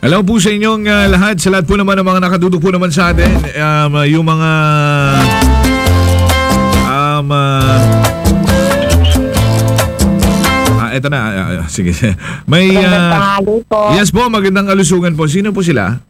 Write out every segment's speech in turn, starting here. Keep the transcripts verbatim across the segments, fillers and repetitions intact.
Hello po sa inyong uh, lahat. Sa lahat po naman ng mga nakatutok po naman sa atin. Um, yung mga... Um, uh, ah, eto na. Uh, sige. May... Uh, yes po, magandang kalusugan po. Sino po sila?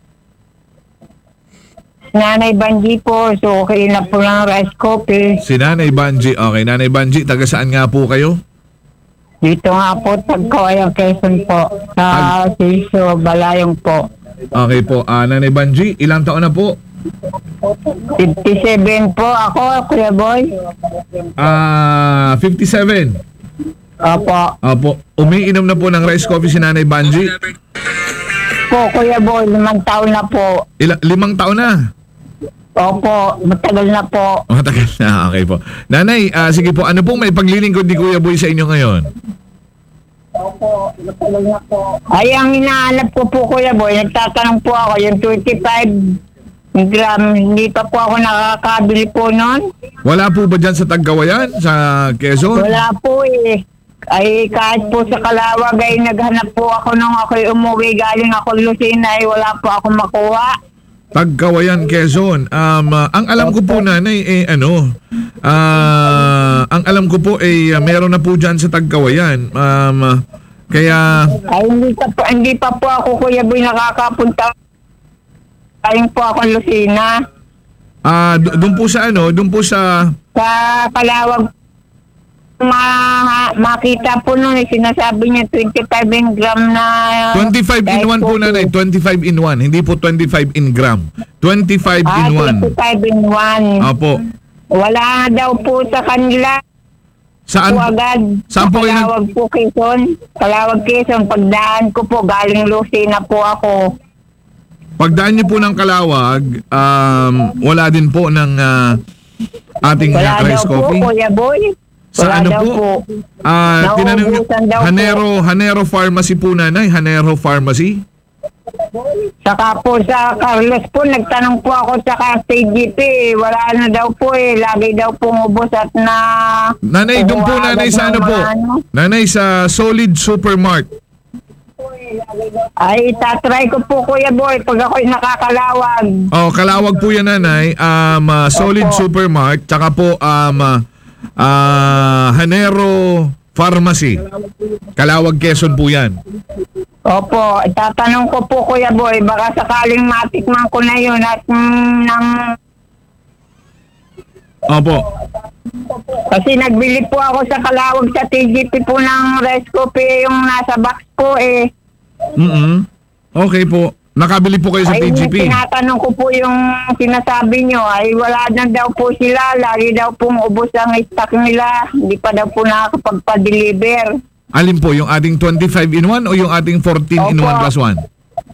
Nanay Banji po. So, okay na po ng rice coffee. Si Nanay Banji. Okay, Nanay Banji. Taga saan nga po kayo? Dito nga po, Tagkawayang Quezon po. Sa Siso, Balayong po. Okay po. Uh, Nanay Banji, ilang taon na po? fifty-seven po ako, Kuya Boy. Ah, uh, fifty-seven. Opo. Opo. Umiinom na po ng rice coffee si Nanay Banji? Po, Kuya Boy, limang taon na po. Ila- limang taon na? Opo, matagal na po. Matagal na, okay po. Nanay, uh, sige po, ano pong may paglilingkod ni Kuya Boy sa inyo ngayon? Opo, matagal na po. Ay, ang hinahanap ko po, Kuya Boy, nagtatanong po ako, yung twenty-five gram, hindi pa po ako nakakabili po nun. Wala po ba dyan sa Tagkawayan, sa Quezon? Wala po eh. Ay, kahit po sa Kalawag ay naghanap po ako nung ako'y umuwi galing ako Lucena ay wala po ako makuha. Tagkawayan, Quezon. Um, uh, ang alam ko po, Nanay, eh ano, uh, ang alam ko po, eh, uh, meron na po dyan sa Tagkawayan. Um, uh, kaya... Ay, hindi pa po, hindi pa po ako, Kuya Boy, nakakapunta. Galing po ako Lucena. Ah, uh, doon po sa ano, doon po sa... Sa Kalawag, ma makita po nun, eh, sinasabi niya twenty-five gram na... twenty-five in one po, Nanay. twenty-five in one. Hindi po twenty-five in gram. twenty-five ah, in one. twenty-five in one. Opo. Wala daw po sa kanila. Saan? Po agad. Saan po kayo? Kalawag po, Quezon. Kalawag, Quezon. Pagdaan ko po, galing Lucena po ako. Pagdaan niyo po ng Kalawag, um, wala din po ng uh, ating uh, Wala rice daw coffee? po, Kuya Boy. Sa Wala ano daw po? po. Ah, tinanong Nauubusan daw Hanero, Hanero Pharmacy po, Nanay. Hanero Pharmacy. Saka po sa Carlos po, nagtanong po ako sa K G P. Wala na daw po eh. Lagi daw pong ubos at na... Nanay, doon po, Kuha Nanay, agad sa ng ano po? mga ano. Nanay, sa Solid Supermart. Ay, tatry ko po, Kuya Boy, pag ako'y nakakalawag. Oh, Kalawag po yan, Nanay. Um, uh, Solid Opo. Supermart. Tsaka po, um, uh, uh, Hanero Pharmacy. Kalawag, Quezon po yan. Opo, tatanong ko po, Kuya Boy, baka sakaling matikman ko na yun at mm, nang... Opo. Kasi nagbili po ako sa Kalawag sa T G P po ng rice coffee yung nasa box po eh. Mm-mm. Okay po. Nakabili po kayo sa Ay, T G P. tinatanong ko po yung sinasabi nyo, ay wala na daw po sila, lagi daw pong ubos ang stock nila, hindi pa daw po nakakapagpa-deliver. Alin po, yung ating twenty-five in one o yung ating fourteen in Opo. one plus one?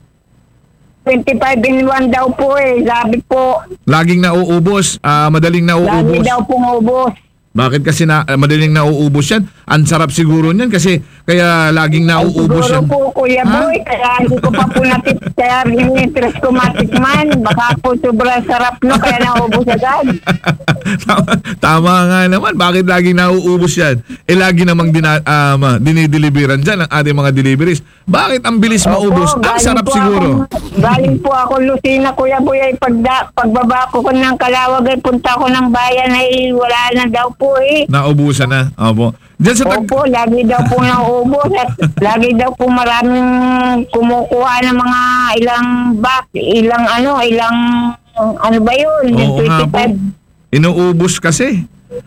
twenty-five in one daw po eh, sabi po, Laging nauubos, ah, madaling lagi nauubos. daw pong ubos. Bakit kasi na, ah, madaling nauubos yan? Ang sarap siguro niyan kasi kaya laging nauubos Siguro yan. po, Kuya Ha? Boy, kaya hindi ko pa po natip, kaya in-interest ko matikman. Baka po sobrang sarap no, kaya naubos agad. tama, tama nga naman. Bakit laging nauubos yan? Eh lagi namang dina, um, dinideliveran dyan ang ating mga deliveries. Bakit ang bilis maubos? Opo, Ang galing sarap po siguro. Ako, galing po ako Lucena, Kuya Boy, ay pagda, pagbaba ko ko ng Kalawag ay punta ko ng bayan ay wala na daw po eh. Naubusan na. Opo. Diyan sa tag... Opo, lagi daw po naubos at lagi daw po maraming kumukuha ng mga ilang box, ilang ano, ilang ano ba yun? Yung Oo nga po. twenty-five. Inuubos kasi.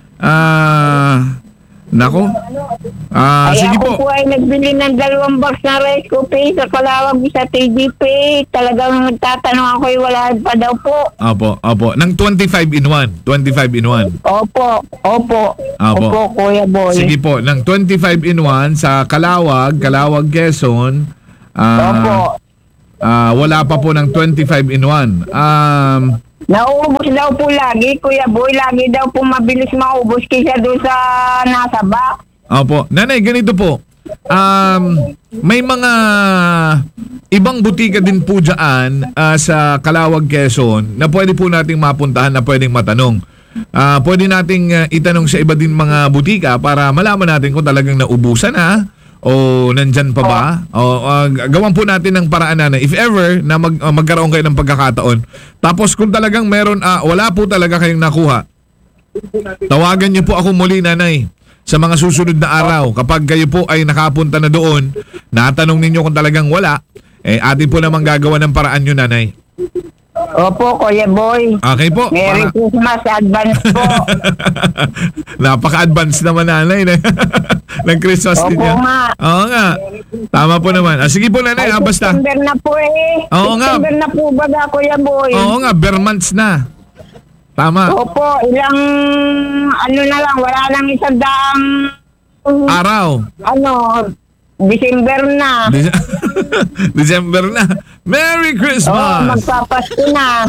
Ah... nako. Ah, Ay sige ako po. po ay nagbili ng dalawang box na rice coffee sa Kalawag sa T G P. Talagang nagtatanong ako ay wala pa daw po. Opo, opo. Ng twenty-five in one. twenty-five in one. Opo, opo. Opo. Opo, Kuya Boy. Sige po, ng twenty-five in one sa Kalawag, Kalawag, Quezon. Ah, Opo. ah, wala pa po ng twenty-five in one. Um, Nauubos daw po lagi, Kuya Boy. Lagi daw po mabilis maubos kaysa doon sa nasa box. opo. Nanay, ganito po. Um, may mga ibang butika din po dyan ah, sa Kalawag, Quezon na pwede po nating mapuntahan na pwedeng matanong. Ah, pwede nating ah, itanong sa iba din mga butika para malaman natin kung talagang naubusan na O nandyan pa ba? O uh, gawan po natin ng paraan, nanay. If ever na mag, uh, magkaroon kayo ng pagkakataon. Tapos kung talagang meron, uh, wala po talaga kayong nakuha, tawagan niyo po ako muli, nanay, sa mga susunod na araw. Kapag kayo po ay nakapunta na doon, natanong ninyo kung talagang wala, eh atin po namang gagawa ng paraan yun, nanay. Opo, Kuya Boy. Okay po. Merry Para- Christmas advance po. Napaka-advance naman, nanay. Ng Christmas Opo din yan. nga. Oo nga. Tama po naman. Ah, sige po, nanay. Ay, Ah, basta. September na po eh. Oo nga. September na po ba na, Kuya Boy? Oo nga, bare months na. Tama. Opo, ilang, ano na lang, wala lang isang daang, Araw. ano, December na. Dece- December na. Merry Oo, Christmas! magpapasko na.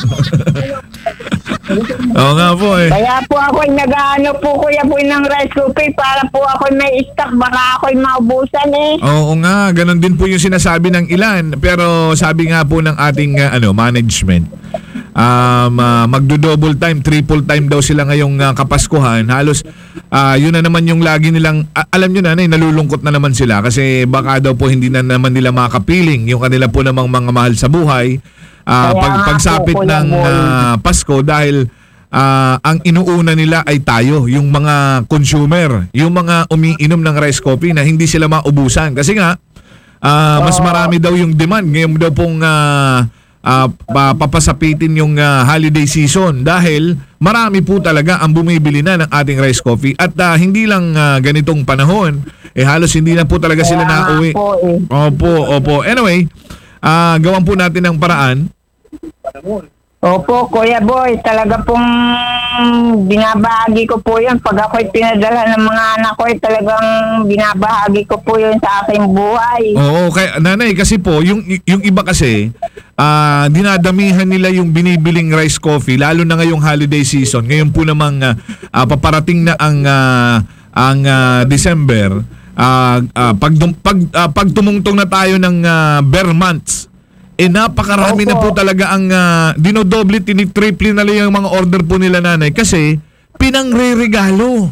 Oo nga po eh. Kaya po ako nag-ano po, Kuya Boy, ng rice cooker para po ako may stock, baka ako'y maubusan eh. Oo nga, ganun din po yung sinasabi ng ilan. Pero sabi nga po ng ating uh, ano management, um, uh, magdo-double time, triple time daw sila ngayong uh, Kapaskuhan. Halos uh, yun na naman yung lagi nilang, uh, alam nyo na, na, nalulungkot na naman sila kasi baka daw po hindi na naman nila makapiling yung kanila po namang mga mahal sa buhay. Uh, Kaya pag, nga pagsapit po, Kuya ng Boy. uh, Pasko dahil uh, ang inuuna nila ay tayo, yung mga consumer, yung mga umiinom ng rice coffee na hindi sila maubusan. Kasi nga, uh, mas marami daw yung demand. Ngayon daw pong uh, uh, pa- papasapitin yung uh, holiday season dahil marami po talaga ang bumibili na ng ating rice coffee. At uh, hindi lang uh, ganitong panahon, eh halos hindi na po talaga sila Kaya nga nauwi. po eh. Opo, opo. Anyway, ah gawan po natin ng paraan. Opo, Kuya Boy, talaga pong binabahagi ko po yun. Pag ako'y pinadala ng mga anak ko, eh, talagang binabahagi ko po yun sa aking buhay. Oo, kay nanay kasi po yung yung iba kasi ah dinadamihan nila yung binibiling rice coffee lalo na ngayong holiday season. Ngayon po namang ah, ah, paparating na ang ah, ang ah, December. Ah, ah, pag dum- pag ah, pag tumungtong na tayo ng ah, bare months, eh napakarami Opo. na po talaga ang uh, dinodoble, tinitriple na lang yung mga order po nila, nanay, kasi pinangre-regalo.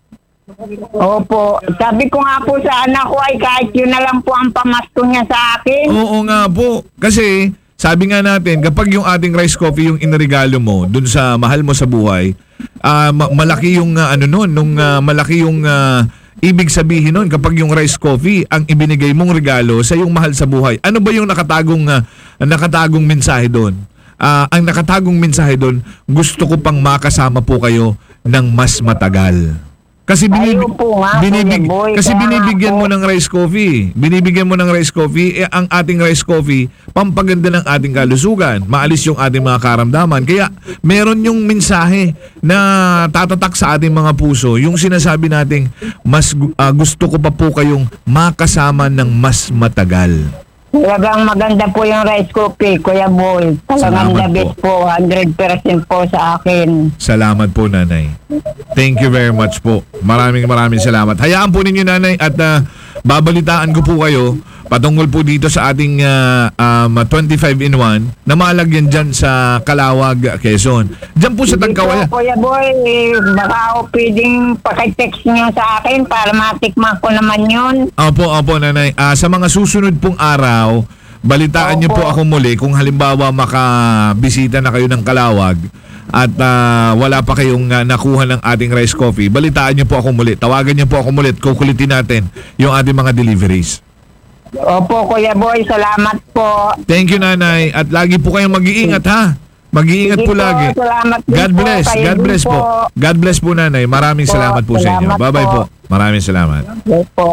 Opo, sabi ko nga po sa anak ko ay kahit yun na lang po ang pamasko niya sa akin. Oo nga po. Kasi sabi nga natin, kapag yung ating rice coffee yung iniregalo mo dun sa mahal mo sa buhay, ah, ma- malaki yung ah, ano nun, nung ah, malaki yung ah, ibig sabihin nun kapag yung rice coffee ang ibinigay mong regalo sa yung mahal sa buhay. Ano ba yung nakatagong ah, nakatagong mensahe doon? Ah, ang nakatagong mensahe doon, gusto ko pang makasama po kayo ng mas matagal. Kasi binibig, Ayaw po nga, binibig, Kuya Boy, kasi kaya binibigyan nga mo po. ng rice coffee. Binibigyan mo ng rice coffee, eh, ang ating rice coffee, pampaganda ng ating kalusugan. Maalis yung ating mga karamdaman. Kaya meron yung mensahe na tatatak sa ating mga puso. Yung sinasabi nating, mas gu- ah, gusto ko pa po kayong makasama ng mas matagal. Talagang maganda po yung rice coffee, Kuya Boy. Talagang Salamat the best po, one hundred percent po sa akin. Salamat po, nanay. Thank you very much po. Maraming maraming salamat. Hayaan po ninyo, nanay, at ah, babalitaan ko po kayo patungkol po dito sa ating ah, um, twenty-five in one na malagyan dyan sa Calawag, Quezon. Dyan po sa Hindi po, Tagkawayan. Kuya Boy, eh, baka ako pwedeng pakitext niyo sa akin para matikman ko naman yun. Opo, opo, nanay. Ah, sa mga susunod pong araw, balitaan niyo po Opo. ako muli kung halimbawa makabisita na kayo ng Calawag at ah, wala pa kayong ah, nakuha ng ating rice coffee. Balitaan niyo po ako muli. Tawagan niyo po ako muli at kukulitin natin yung ating mga deliveries. Opo, Kuya Boy, salamat po. Thank you, nanay. At lagi po kayong mag-iingat, ha? Mag-iingat Sige po lagi. Salamat din God po. bless. Kayo God din bless po. God bless po, nanay. Maraming Po, salamat po sa inyo. salamat Bye-bye po. po. Maraming salamat. Yes po.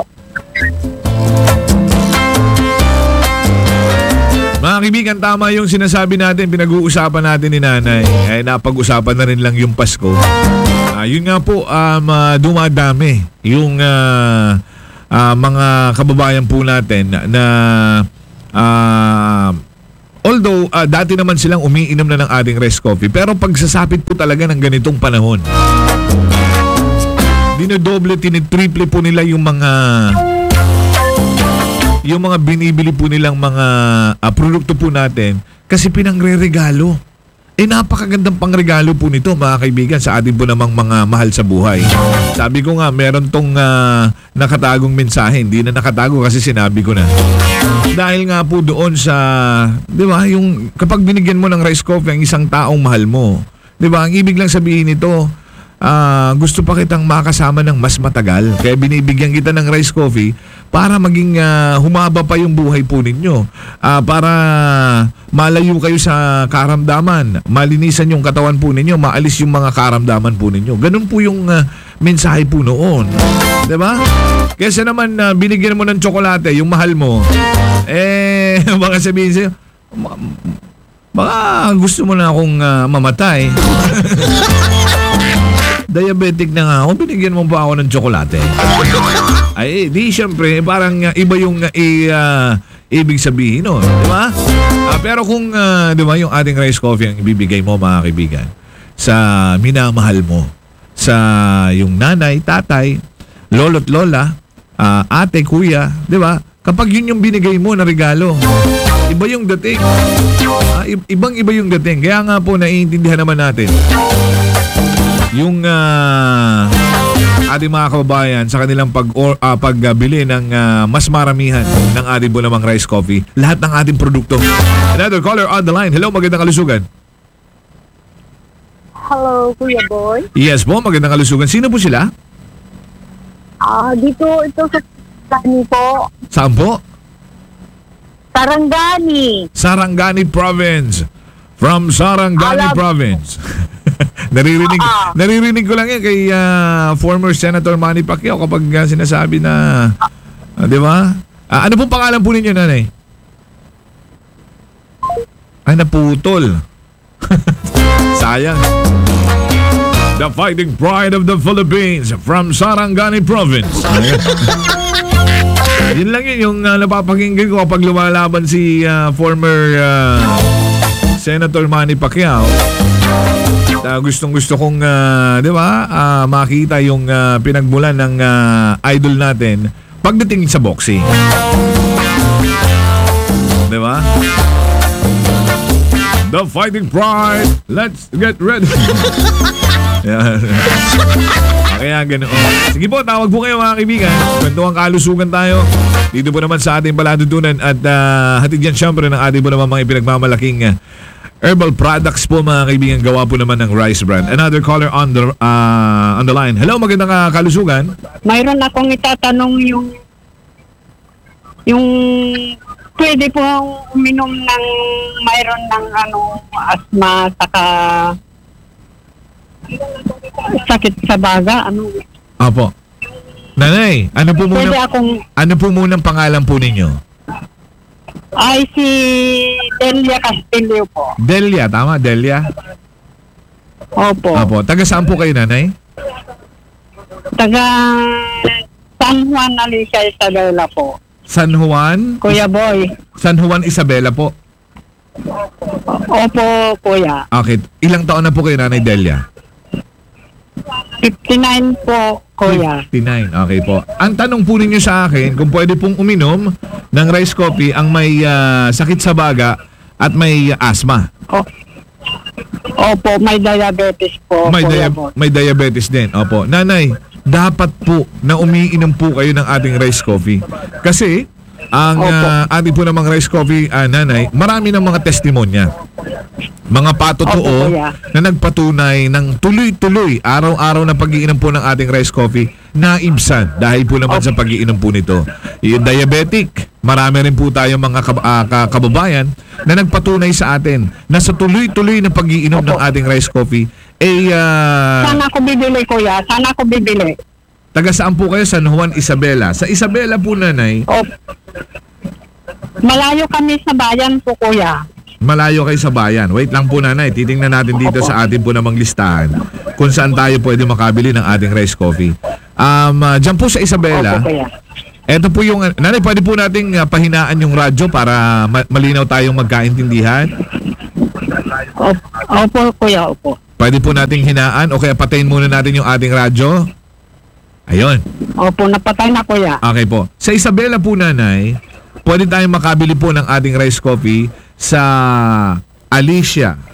Mga kaibigan, tama yung sinasabi natin, pinag-uusapan natin ni nanay. Ay napag-usapan na rin lang yung Pasko. Ah, yun nga po, um, ah, dumadami yung ah, ah, mga kababayan po natin na ah, although ah, dati naman silang umiinom na ng ating rice coffee, pero pagsasapit po talaga ng ganitong panahon, dinodoble, tinitriple po nila yung mga yung mga binibili po nilang mga ah, produkto po natin kasi pinangre-regalo. Eh, napakagandang pangregalo po nito, mga kaibigan, sa atin po namang mga mahal sa buhay. Sabi ko nga, meron tong ah, nakatagong mensahe. Hindi na nakatago kasi sinabi ko na. Dahil nga po doon sa, di ba, yung kapag binigyan mo ng rice coffee ang isang taong mahal mo, di ba, ang ibig lang sabihin nito, ah, gusto pa kitang makasama ng mas matagal. Kaya binibigyan kita ng rice coffee para maging ah, humaba pa yung buhay po ninyo. Ah, para malayo kayo sa karamdaman, malinisan yung katawan po ninyo, maalis yung mga karamdaman po ninyo. Ganun po yung ah, mensahe po noon. Diba? Kesa naman ah, binigyan mo ng tsokolate, yung mahal mo, eh, baka sabihin sa'yo, "Ma- baka gusto mo na akong ah, mamatay." Diabetic na nga ako, binigyan mo pa ako ng tsokolate. Ay, di syempre, parang uh, iba yung uh, i, uh, ibig sabihin, no? Di ba? Ah, pero kung, uh, di ba, yung ating rice coffee ang ibibigay mo, mga kaibigan, sa minamahal mo, sa yung nanay, tatay, lolo't lola, ah, ate, kuya, di ba? Kapag yun yung binigay mo na regalo, iba yung dating. Ah, i- ibang iba yung dating. Kaya nga po, naiintindihan naman natin yung uh, ating mga kababayan sa kanilang pag or, uh, pagbili ng uh, mas maramihan ng ating po namang rice coffee, lahat ng ating produkto. Another caller on the line. Hello, magandang kalusugan. Hello, Kuya Boy. Yes po, magandang kalusugan. Sino po sila? Ah, dito ito sa Sarangani po. Saan po? Sarangani. Sarangani Province. From Sarangani Alam- Province. naririnig Ah. naririnig ko lang yan kay ah, former Senator Manny Pacquiao kapag ah, sinasabi na ah, di ba? Ah, ano pong pangalan po ninyo, nanay? Ay, naputol. Sayang. The fighting pride of the Philippines from Sarangani Province. Ayan. Yun lang yun yung uh, napapakinggan ko kapag lumalaban si ah, former ah, Senator Manny Pacquiao. Uh, gustong gusto kong uh, di ba uh, makita yung uh, pinagmulan ng uh, idol natin pagdating sa boxing. Di ba? The fighting pride. Let's get ready. Yan. Kaya ganoon. Sige po, tawag po kayo, mga kaibigan. Kwentuhang kalusugan tayo. Dito po naman sa ating palatuntunan at uh, hatid yan syempre ng ating po naman mga pinagmamalaking uh, herbal products po, mga kaibigan, gawa po naman ng Rice Brand. Another caller on the uh, on the line. Hello, magandang uh, kalusugan. Mayroon akong itatanong yung yung pwede po uminom ng mayroon ng ano asma saka sakit sa baga, ano. Apo. Nanay, ano po Pwede muna akong ano po muna ang pangalan po ninyo? ay si Delia Castillo po. Delia, tama? Delia? Opo. Apo. Taga saan po kayo, nanay? Taga San Juan Alicia Isabela po. San Juan? Kuya Boy. San Juan Isabela po. Opo, kuya. Okay. Ilang taon na po kayo, nanay Delia? fifty-nine po, kuya. fifty-nine. Okay po. Ang tanong po ninyo sa akin, kung pwede pong uminom ng rice coffee ang may ah, sakit sa baga at may asthma. O- Opo, may diabetes po, May, Kuya dia- Boy. may diabetes din. Opo. Nanay, dapat po na umiinom po kayo ng ating rice coffee. Kasi, ang Opo. ah, ating po namang rice coffee, ah, nanay, marami ng mga testimonya. Mga patotoo Opo, kuya. na nagpatunay ng tuloy-tuloy, araw-araw na pag-iinom po ng ating rice coffee, naibsan dahil po naman sa pag-iinom po nito. Yung diabetic, marami rin po tayong mga kab- ah, ka- kababayan na nagpatunay sa atin na sa tuloy-tuloy na pag-iinom ng ating rice coffee, eh, ah, Sana ako bibili, kuya. Sana ako bibili. taga saan po kayo? San Juan Isabela. Sa Isabela po, nanay, Op. Malayo kami sa bayan po, kuya. malayo kayo sa bayan. Wait lang po, nanay. Titingnan natin dito Opo. sa ating po namang listahan kung saan tayo pwede makabili ng ating rice coffee. Um, uh, dyan po sa Isabela, Opo, kuya. eto po yung, nanay, pwede po nating uh, pahinaan yung radyo para ma- malinaw tayong magkaintindihan. Op- Opo, kuya. Opo. Pwede po nating hinaan o kaya patayin muna natin yung ating radyo. Ayun. Opo, napatay na, kuya. Okay po. Sa Isabela po, nanay, pwede tayong makabili po ng ating rice coffee sa Alicia